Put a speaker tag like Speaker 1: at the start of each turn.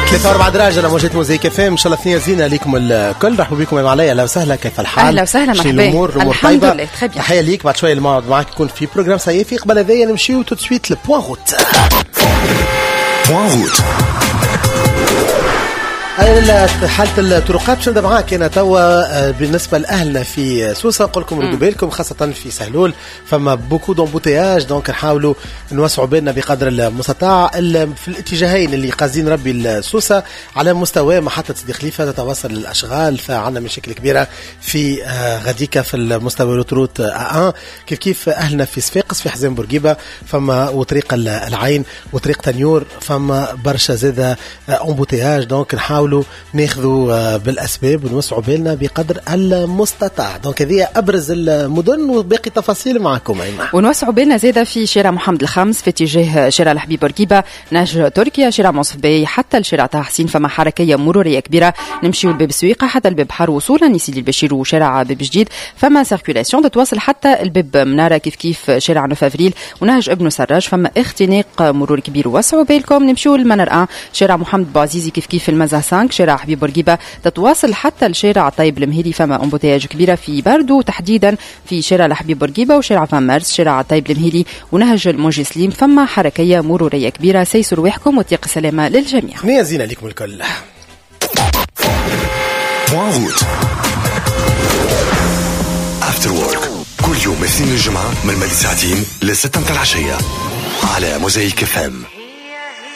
Speaker 1: 3-4 دراجة أنا موجود موزيك فام. إن شاء الله ثنية زينة ليكم الكل. رحبوا بكم معايا. أهلا وسهلا. كيف الحال؟
Speaker 2: أهلا وسهلا. مرحبا.
Speaker 1: الأمور
Speaker 2: الحمد
Speaker 1: طيبة.
Speaker 2: لله.
Speaker 1: تحية ليك. بعد شوية الموعد معك يكون في بروجرام سيفي. قبل هذايا نمشيو تو سويت لبوان غوت.
Speaker 3: بوان غوت.
Speaker 1: حالة الطرقات باش نبدا معاك أنا توا. بالنسبة لأهلنا في سوسة نقول لكم ردوا بالكم خاصة في سهلول فما بوكو دومبوتياج دونك نحاولوا نوسعوا بالنا بقدر المستطاع في الاتجاهين اللي قاصدين ربي السوسة على مستوى محطة سيدي خليفة تتوصل للأشغال. فعندنا مشاكل كبيرة في غديكا في المستوى روتروت A1 كيف أهلنا في صفاقس في حزام بورقيبة فما وطريق العين وطريق تنيور فما برشا زادة امبوتياج دونك نحاول ناخذوا بالأسباب ونوسعوا بالنا بقدر المستطاع. دونك هذه أبرز المدن وباقي تفاصيل معكم أيمن.
Speaker 2: ونوسعوا بالنا زيادة في شارع محمد الخامس في اتجاه شارع الحبيب بورقيبة نهج تركيا شارع مصفبي حتى لشارع طه حسين فما حركية مرورية كبيرة. نمشيوا لباب سويقة حتى الباب حر وصولا يسيدي البشير وشارع باب جديد فما سيركولاسيون تتواصل حتى الباب منارة كيف شارع 9 افريل ونهج ابن سراج فما اختناق مرور كبير. وسعوا بالكم. نمشيوا لمنار شارع محمد بوعزيزي كيف المزا شارع حبيب بورقيبة تتواصل حتى الشارع طيب المهيري فما امبوتياج كبيرة في باردو تحديدا في شارع الحبيب بورقيبة وشارع فمارس شارع طيب المهيري ونهج الموجي سليم فما حركية مرورية كبيرة. سيسوا رواحكم وطيق السلامة للجميع.
Speaker 1: نية زينة لكم الكل.
Speaker 3: افتر وورك كل يوم اثنين الجمعة من 2 ساعتين ل6 العشية على موزايك FM.